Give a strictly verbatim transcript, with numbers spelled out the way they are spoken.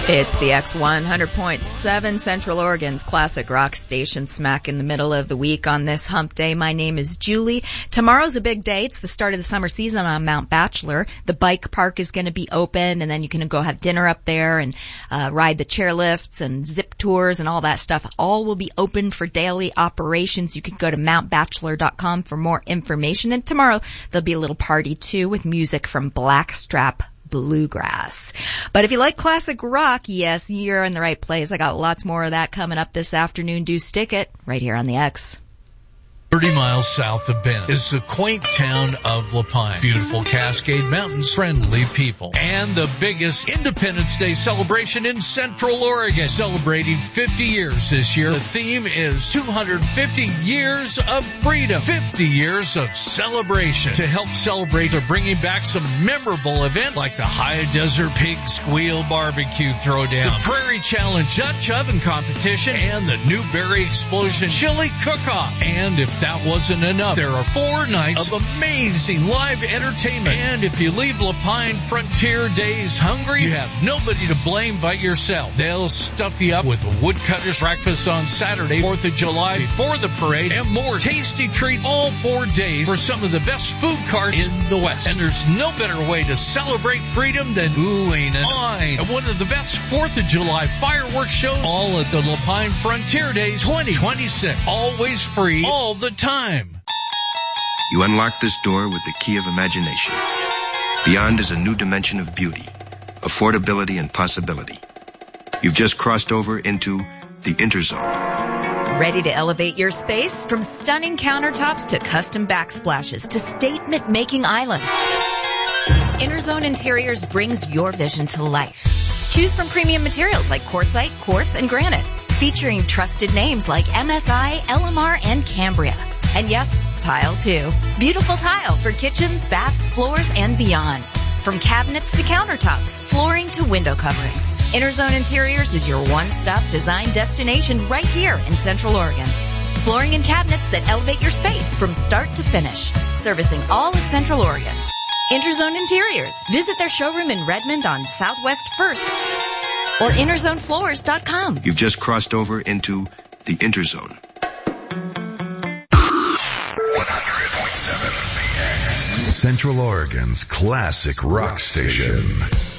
It's the X one hundred point seven Central Oregon's classic rock station, smack in the middle of the week on this hump day. My name is Julie. Tomorrow's a big day. It's the start of the summer season on Mount Bachelor. The bike park is going to be open, and then you can go have dinner up there and uh, ride the chairlifts and zip tours and all that stuff. All will be open for daily operations. You can go to mount bachelor dot com for more information. And tomorrow there'll be a little party, too, with music from Blackstrap Bluegrass. But if you like classic rock, yes, you're in the right place. I got lots more of that coming up this afternoon. Do stick it right here on the X. thirty miles south of Bend is the quaint town of La Pine. Beautiful Cascade Mountains, friendly people, and the biggest Independence Day celebration in Central Oregon. Celebrating fifty years this year. The theme is two hundred fifty years of freedom. fifty years of celebration. To help celebrate, they're bringing back some memorable events like the High Desert Pig Squeal Barbecue Throwdown, the Prairie Challenge Dutch Oven Competition, and the Newberry Explosion Chili Cook-Off. And if that wasn't enough, there are four nights of amazing live entertainment. And if you leave La Pine Frontier Days hungry, you have nobody to blame but yourself. They'll stuff you up with a woodcutter's breakfast on Saturday, fourth of July, before the parade, and more tasty treats all four days for some of the best food carts in the West. And there's no better way to celebrate freedom than oohing and awing at one of the best fourth of July fireworks shows, all at the La Pine Frontier Days twenty twenty-six. Always free, all the time. You unlock this door with the key of imagination. Beyond is a new dimension of beauty, affordability, and possibility. You've just crossed over into the Interzone. Ready to elevate your space? From stunning countertops to custom backsplashes to statement-making islands, Interzone Interiors brings your vision to life. Choose from premium materials like quartzite, quartz, and granite, featuring trusted names like M S I, L M R, and Cambria. And yes, tile too. Beautiful tile for kitchens, baths, floors, and beyond. From cabinets to countertops, flooring to window coverings, Interzone Interiors is your one-stop design destination right here in Central Oregon. Flooring and cabinets that elevate your space from start to finish. Servicing all of Central Oregon. Interzone Interiors. Visit their showroom in Redmond on Southwest First or interzone floors dot com. You've just crossed over into the Interzone. one hundred point seven Central Oregon's classic rock station.